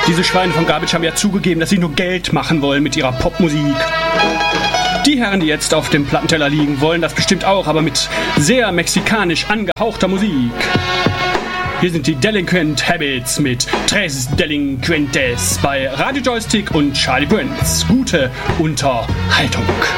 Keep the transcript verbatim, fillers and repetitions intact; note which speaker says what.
Speaker 1: Diese Schweine von Garbage haben ja zugegeben, dass sie nur Geld machen wollen mit ihrer Popmusik. Die Herren, die jetzt auf dem Plattenteller liegen, wollen das bestimmt auch, aber mit sehr mexikanisch angehauchter Musik. Hier sind die Delinquent Habits mit Tres Delinquentes bei Radio Joystick und Charlie Prince. Gute Unterhaltung.